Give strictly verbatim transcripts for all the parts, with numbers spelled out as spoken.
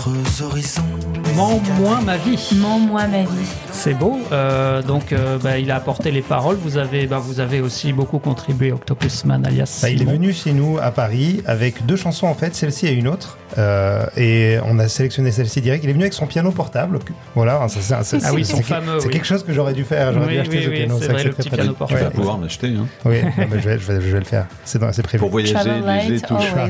d'autres horizons. Mens-moi ma vie. Mens-moi ma vie. C'est beau. Euh, donc, euh, bah, il a apporté les paroles. Vous avez, bah, vous avez aussi beaucoup contribué, Octopusman, alias Bah, il est Simon. venu chez nous à Paris avec deux chansons en fait, celle-ci et une autre. Euh, et on a sélectionné celle-ci direct. Il est venu avec son piano portable. Voilà, ça, c'est, c'est, Ah oui, c'est, son c'est, fameux. c'est oui. quelque chose que j'aurais dû faire. J'aurais Oui, dû acheter oui, ce oui, piano. c'est vrai, que le très petit pratique. piano Tu portable. vas Ouais, pouvoir l'acheter. Hein. oui, non, mais je, vais, je, vais, je vais le faire. C'est, dans, c'est prévu. Pour voyager, Travel light, léger, tout. always.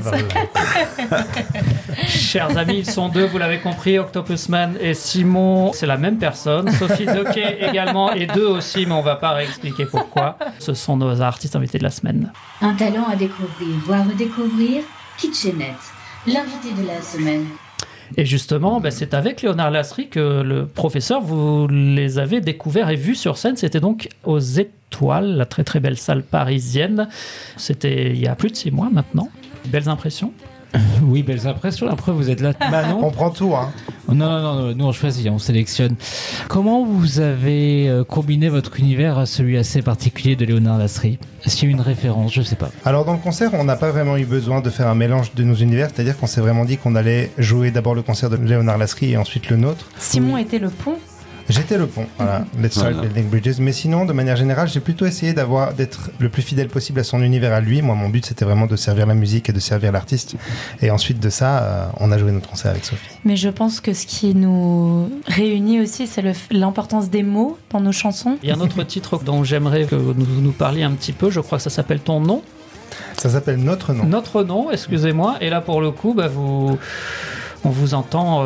Chers amis, ils sont deux, vous l'avez compris, Octopusman et Simon, c'est la même personne. Sophie Doquet également, et deux aussi, mais on va pas réexpliquer pourquoi. Ce sont nos artistes invités de la semaine. Un talent à découvrir ou à redécouvrir, Kitchenette, l'invité de la semaine. Et justement, bah, c'est avec Léonard Lasserie que le professeur, vous les avez découverts et vus sur scène. C'était donc aux Étoiles, la très très belle salle parisienne. C'était il y a plus de six mois maintenant. Belles impressions? Oui, belles impressions. Après, vous êtes là. Bah non. On prend tout, hein. Non, non, non, nous on choisit, on sélectionne. Comment vous avez euh, combiné votre univers à celui assez particulier de Léonard Lasserie? Est-ce qu'il y a une référence? Je sais pas. Alors dans le concert, on n'a pas vraiment eu besoin de faire un mélange de nos univers, c'est-à-dire qu'on s'est vraiment dit qu'on allait jouer d'abord le concert de Léonard Lasserie et ensuite le nôtre. Simon oui. était le pont. J'étais le pont, voilà, Let's Start Voilà. Building Bridges. Mais sinon, de manière générale, j'ai plutôt essayé d'avoir, d'être le plus fidèle possible à son univers à lui. Moi, mon but, c'était vraiment de servir la musique et de servir l'artiste. Et ensuite de ça, euh, on a joué notre concert avec Sophie. Mais je pense que ce qui nous réunit aussi, c'est le, l'importance des mots dans nos chansons. Il y a un autre titre dont j'aimerais que vous nous parliez un petit peu. Je crois que ça s'appelle Ton nom. Ça s'appelle Notre Nom. Notre nom, excusez-moi. Et là, pour le coup, bah, vous... on vous entend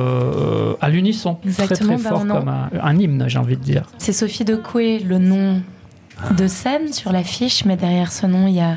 euh, à l'unisson, Exactement, très très bah, fort, on en- comme un, un hymne, j'ai envie de dire. C'est Sophie Docoué, le nom de scène sur l'affiche, mais derrière ce nom, il y a,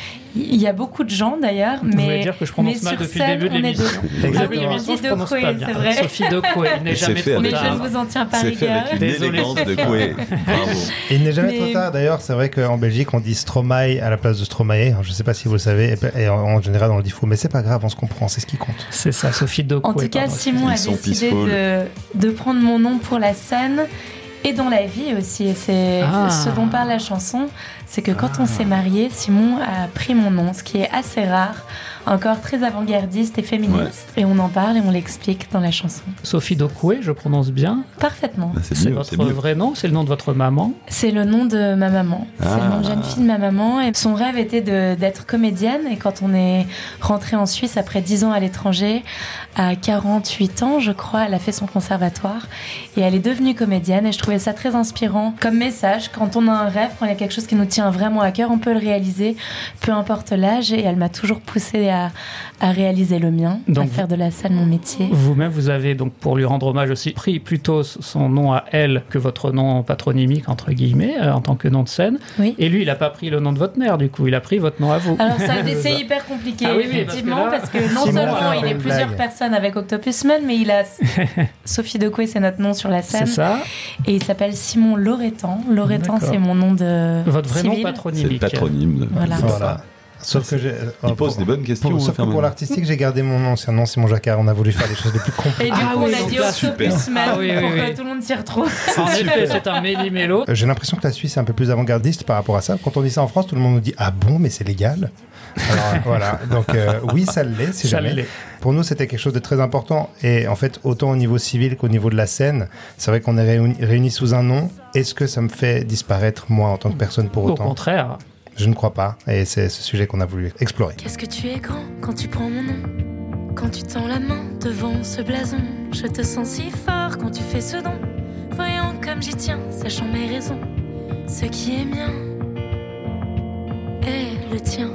il y a beaucoup de gens d'ailleurs. Vous voulez Mais, dire que je prononce mais mal sur depuis le scène, début de on est l'émission. deux. Au début Ah de oui, l'émission, on je dit prononce pas Docoué, bien. c'est vrai. Sophie Docoué, il n'est Et jamais c'est fait trop Mais avec je tard. ne vous en tiens pas C'est fait rigueur. avec une Désolé. élégance de Coué. Bravo. Et il n'est jamais Mais- trop tard. D'ailleurs, c'est vrai qu'en Belgique, on dit Stromae à la place de Stromae. Je ne sais pas si vous le savez. Et, et en, en général, on le dit faux. Mais c'est pas grave, on se comprend. C'est ce qui compte. C'est ça, Sophie Docoué. En tout cas, pardon, Simon a Ils sont décidé peaceful. de, de prendre mon nom pour la scène et dans la vie aussi. Et c'est Ah. ce dont parle la chanson, c'est que quand on s'est mariés, Simon a pris mon nom, ce qui est assez rare, encore très avant-gardiste et féministe. Et on en parle et on l'explique dans la chanson. Sophie Docoué, je prononce bien. Parfaitement. Bah, c'est C'est mieux, votre c'est mieux. vrai nom, c'est le nom de votre maman. C'est le nom de ma maman. C'est Ah. le nom de jeune fille de ma maman. Et son rêve était de, d'être comédienne. Et quand on est rentré en Suisse après dix ans à l'étranger, à quarante-huit ans, je crois, elle a fait son conservatoire. Et elle est devenue comédienne. Et je trouvais ça très inspirant comme message. Quand on a un rêve, quand il y a quelque chose qui nous tient vraiment à cœur, on peut le réaliser, peu importe l'âge. Et elle m'a toujours poussée à, à réaliser le mien, Donc, à faire de la scène mon métier. Vous-même, vous avez donc, pour lui rendre hommage aussi, pris plutôt son nom à elle que votre nom patronymique, entre guillemets, euh, en tant que nom de scène. Oui. Et lui, il n'a pas pris le nom de votre mère, du coup, il a pris votre nom à vous. Alors ça, c'est hyper compliqué, Ah oui, oui, effectivement, parce parce que que, là, non Simon seulement a fait un il peu est une plusieurs blague. personnes avec Octopusman, mais il a Sophie Docoué, c'est notre nom sur la C'est scène, ça, et il s'appelle Simon Loretan. Loretan, D'accord. c'est mon nom de votre vrai nom civil. C'est le patronymique. patronyme. de- Voilà. Voilà. Sauf que j'ai. Il euh, pose pour- des bonnes questions. pour- on va sauf que faire pour maintenant. l'artistique, j'ai gardé mon ancien nom, Simon Jacquard. On a voulu faire les choses les plus Et compliquées. du Ah coup, oui, on a donc dit là, Octopusman Ah oui, oui, pour oui. que tout le monde s'y retrouve. En effet, c'est un méli-mélo. Euh, J'ai l'impression que la Suisse est un peu plus avant-gardiste par rapport à ça. Quand on dit ça en France, tout le monde nous dit ah bon, mais c'est légal. Alors euh, voilà, donc euh, oui, ça l'est, si Ça jamais. l'est. Pour nous, c'était quelque chose de très important. Et en fait, autant au niveau civil qu'au niveau de la scène, c'est vrai qu'on est réunis, réunis sous un nom. Est-ce que ça me fait disparaître moi en tant que personne pour Au autant? contraire. Je ne crois pas. Et c'est ce sujet qu'on a voulu explorer. Qu'est-ce que tu es grand quand tu prends mon nom? Quand tu tends la main devant ce blason, je te sens si fort quand tu fais ce don. Voyant comme j'y tiens, sachant mes raisons, ce qui est mien est le tien.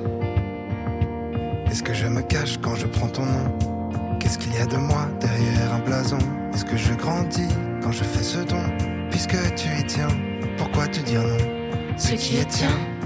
Est-ce que je me cache quand je prends ton nom? Qu'est-ce qu'il y a de moi derrière un blason? Est-ce que je grandis quand je fais ce don? Puisque tu y tiens, pourquoi te dire non? Ce qui est tien